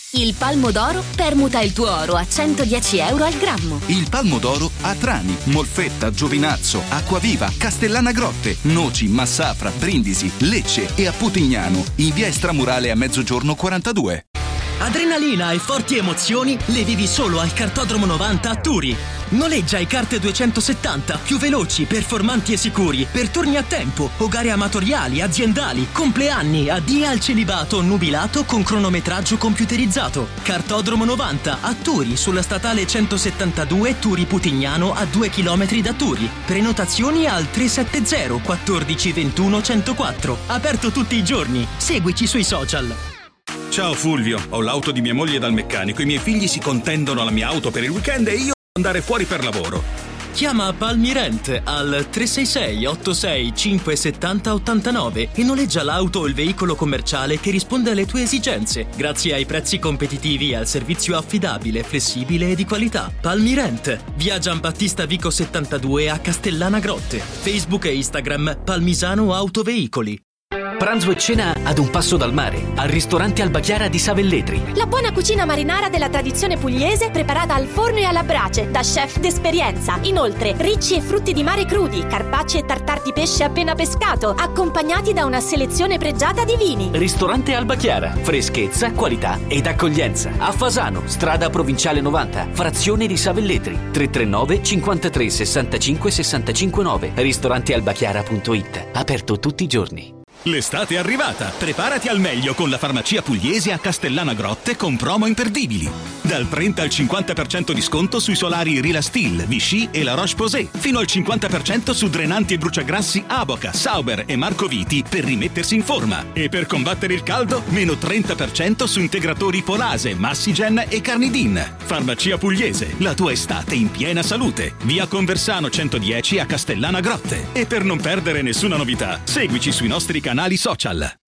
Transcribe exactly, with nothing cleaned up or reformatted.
Il Palmo d'Oro permuta il tuo oro a centodieci euro al grammo. Il Palmo d'Oro a Trani, Molfetta, Giovinazzo, Acquaviva, Castellana Grotte, Noci, Massafra, Brindisi, Lecce e a Putignano in via Estramurale a Mezzogiorno quarantadue. Adrenalina e forti emozioni le vivi solo al Kartodromo novanta a Turi. Noleggia i kart duecentosettanta più veloci, performanti e sicuri per turni a tempo o gare amatoriali, aziendali, compleanni, addii al celibato, nubilato con cronometraggio computerizzato. Kartodromo novanta a Turi sulla statale centosettantadue Turi Putignano a due chilometri da Turi. Prenotazioni al tre sette zero quattordici ventuno centoquattro. Aperto tutti i giorni. Seguici sui social. Ciao Fulvio, ho l'auto di mia moglie dal meccanico. I miei figli si contendono la mia auto per il weekend e io devo andare fuori per lavoro. Chiama Palmirent al tre sei sei otto sei cinque sette zero otto nove e noleggia l'auto o il veicolo commerciale che risponde alle tue esigenze, grazie ai prezzi competitivi e al servizio affidabile, flessibile e di qualità. Palmirent, via Giambattista Vico settantadue a Castellana Grotte. Facebook e Instagram Palmisano Autoveicoli. Pranzo e cena ad un passo dal mare, al ristorante Albachiara di Savelletri. La buona cucina marinara della tradizione pugliese preparata al forno e alla brace da chef d'esperienza. Inoltre, ricci e frutti di mare crudi, carpacci e tartar di pesce appena pescato, accompagnati da una selezione pregiata di vini. Ristorante Albachiara, freschezza, qualità ed accoglienza. A Fasano, strada provinciale novanta, frazione di Savelletri. tre tre nove cinquantatré sessantacinque sessantacinque nove. ristorantealbachiara punto it. Aperto tutti i giorni. L'estate è arrivata, preparati al meglio con la farmacia pugliese a Castellana Grotte con promo imperdibili. Dal trenta al cinquanta per cento di sconto sui solari Rilastil, Vichy e La Roche-Posay, fino al cinquanta per cento su drenanti e bruciagrassi Avoca, Sauber e Marco Viti per rimettersi in forma. E per combattere il caldo, meno trenta per cento su integratori Polase, Massigen e Carnidin. Farmacia pugliese, la tua estate in piena salute. Via Conversano centodieci a Castellana Grotte. E per non perdere nessuna novità, seguici sui nostri canali social.